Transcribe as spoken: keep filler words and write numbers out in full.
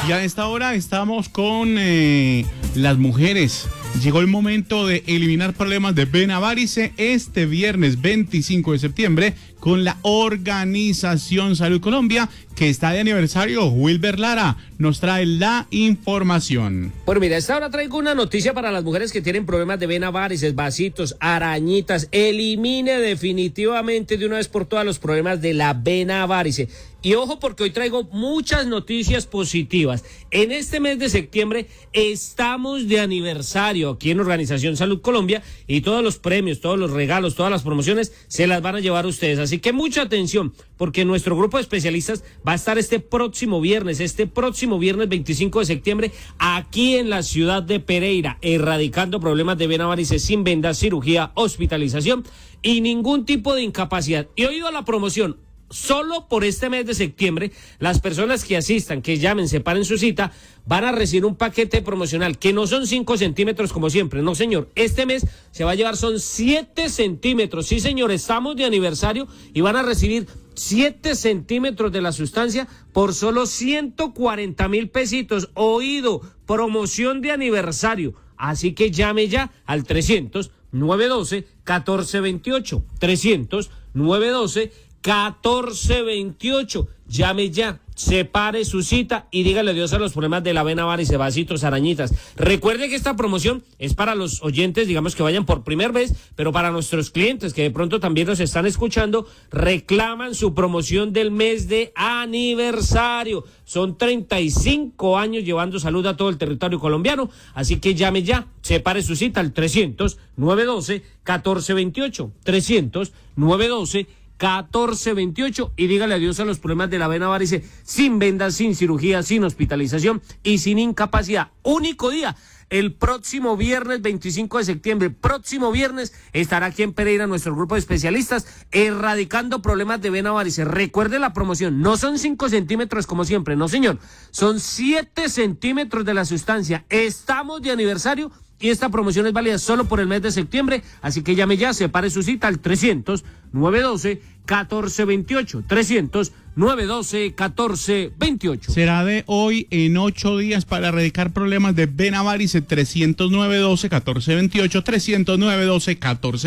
Y a esta hora estamos con eh, las mujeres. Llegó el momento de eliminar problemas de vena varice este viernes veinticinco de septiembre con la Organización Salud Colombia, que está de aniversario. Wilber Lara nos trae la información. Pues mira, a esta hora traigo una noticia para las mujeres que tienen problemas de vena varices, vasitos, arañitas. Elimine definitivamente de una vez por todas los problemas de la vena varice. Y ojo, porque hoy traigo muchas noticias positivas. En este mes de septiembre estamos de aniversario aquí en Organización Salud Colombia y todos los premios, todos los regalos, todas las promociones se las van a llevar ustedes. Así que mucha atención, porque nuestro grupo de especialistas va a estar este próximo viernes, este próximo viernes veinticinco de septiembre, aquí en la ciudad de Pereira, erradicando problemas de vena varice sin vendas, cirugía, hospitalización y ningún tipo de incapacidad. Y oído la promoción. Solo por este mes de septiembre, las personas que asistan, que llamen, separen su cita, van a recibir un paquete promocional, que no son cinco centímetros como siempre, no señor, este mes se va a llevar son siete centímetros, sí señor, estamos de aniversario y van a recibir siete centímetros de la sustancia por solo ciento cuarenta mil pesitos, oído, promoción de aniversario, así que llame ya al trescientos, nueve doce, catorce veintiocho, trescientos, nueve doce, catorce veintiocho, llame ya, separe su cita y dígale adiós a los problemas de la vena varice, vasitos, arañitas. Recuerde que esta promoción es para los oyentes, digamos que vayan por primera vez, pero para nuestros clientes que de pronto también nos están escuchando, reclaman su promoción del mes de aniversario. Son treinta y cinco años llevando salud a todo el territorio colombiano, así que llame ya, separe su cita al trescientos, nueve doce, catorce veintiocho, trescientos, nueve doce, catorce veintiocho y dígale adiós a los problemas de la vena varice sin vendas, sin cirugía, sin hospitalización y sin incapacidad. Único día, el próximo viernes veinticinco de septiembre, próximo viernes estará aquí en Pereira nuestro grupo de especialistas erradicando problemas de vena varice. Recuerde la promoción, no son cinco centímetros como siempre, no señor, son siete centímetros de la sustancia. Estamos de aniversario y esta promoción es válida solo por el mes de septiembre, así que llame ya, separe su cita al trescientos, nueve doce, catorce veintiocho, trescientos, nueve doce, catorce veintiocho. Será de hoy en ocho días para erradicar problemas de vena varice, trescientos, nueve doce, catorce veintiocho, trescientos, nueve doce, catorce